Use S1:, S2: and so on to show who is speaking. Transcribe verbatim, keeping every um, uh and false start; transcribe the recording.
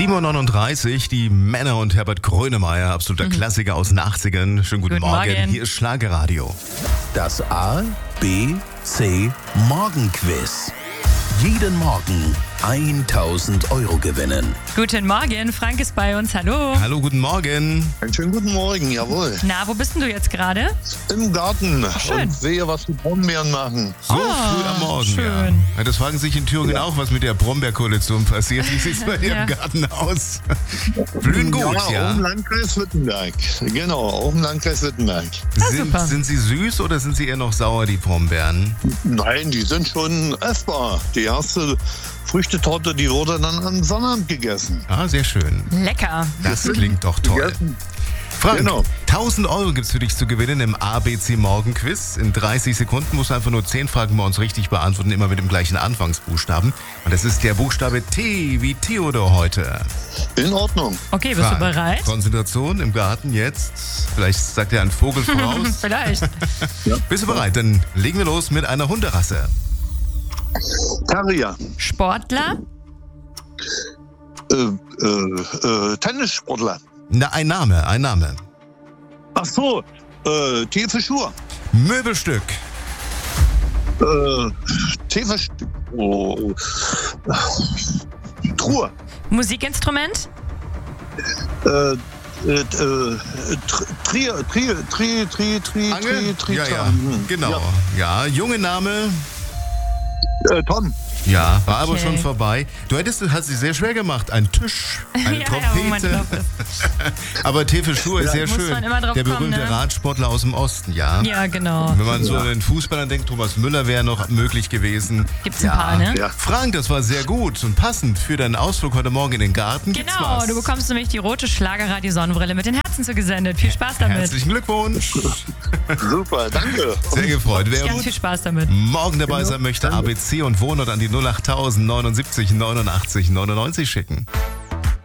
S1: sieben Uhr neununddreißig, die Männer und Herbert Grönemeyer, absoluter mhm. Klassiker aus den achtzigern. Schönen guten, guten Morgen. Morgen, hier ist Schlagerradio.
S2: Das A, B, C Morgenquiz. Jeden Morgen tausend Euro gewinnen.
S3: Guten Morgen, Frank ist bei uns, hallo.
S1: Hallo, guten Morgen.
S4: Einen schönen guten Morgen, jawohl.
S3: Na, wo bist denn du jetzt gerade?
S4: Im Garten.
S3: Schön.
S4: Und sehe, was die Brombeeren machen.
S1: So
S3: oh,
S1: früh am Morgen,
S3: schön.
S1: Ja. Das fragen sich in Thüringen ja. auch, was mit der Brombeerkoalition passiert. Wie sieht es bei dir
S3: ja.
S1: im Garten aus? Blühen gut, ja?
S4: Ja, auch im Landkreis Württemberg. Genau, auch im Landkreis Württemberg.
S3: Ja,
S1: sind, sind sie süß oder sind sie eher noch sauer, die Brombeeren?
S4: Nein, die sind schon essbar. Die erste Früchtetorte, die wurde dann am Sonnabend gegessen.
S1: Ah, sehr schön.
S3: Lecker.
S1: Das klingt doch toll.
S4: Gegessen.
S1: Frank,
S4: Genau.
S1: tausend Euro gibt es für dich zu gewinnen im A B C Morgenquiz. In dreißig Sekunden musst du einfach nur zehn Fragen bei uns richtig beantworten, immer mit dem gleichen Anfangsbuchstaben. Und das ist der Buchstabe T wie Theodor heute.
S4: In Ordnung.
S3: Okay, bist
S1: Frank,
S3: du bereit?
S1: Konzentration im Garten jetzt. Vielleicht sagt dir ein Vogel voraus.
S3: Vielleicht.
S4: Ja.
S1: Bist du bereit? Dann legen wir los mit einer Hunderasse.
S4: Terrier.
S3: Sportler?
S4: Äh, äh, äh, Tennissportler.
S1: Na, ein Name, ein Name.
S4: Ach so, äh, Tee für Schuhe.
S1: Möbelstück.
S4: Äh, Tee für... Oh. Truhe.
S3: Musikinstrument?
S4: Äh, äh, äh, Trier, Trier, Trier, Trier, Trier,
S1: Angel?
S4: Trier, Trier,
S1: Ja, ja,
S4: hm.
S1: genau.
S4: Ja.
S1: Ja, junge Name.
S4: Äh, Tom.
S1: Ja, war aber
S3: Okay.
S1: schon vorbei. Du hättest, hast sie sehr schwer gemacht. Ein Tisch, eine
S3: ja, ja, wo man
S1: Trompete.
S3: drauf ist.
S1: Aber Tee für Schuhe ist sehr
S3: Muss
S1: schön.
S3: man immer drauf
S1: Der
S3: kommen,
S1: berühmte
S3: ne?
S1: Radsportler aus dem Osten, ja.
S3: Ja, genau.
S1: Wenn man so an den Fußballern denkt, Thomas Müller wäre noch möglich gewesen.
S3: Gibt's ein
S1: ja.
S3: paar, ne?
S4: Ja.
S1: Frank, das war sehr gut und passend für deinen Ausflug heute Morgen in den Garten. Gibt's
S3: Genau,
S1: was?
S3: du bekommst nämlich die rote Schlagerradio-Sonnenbrille mit den Herzen zugesendet. Viel Spaß damit.
S1: Herzlichen Glückwunsch.
S4: Super, danke.
S1: Sehr gefreut. Wer
S3: Ganz viel Spaß damit.
S1: morgen dabei sein möchte, A B C und Wohnort an die null acht null null neunundsiebzig neunundachtzig neunundneunzig schicken.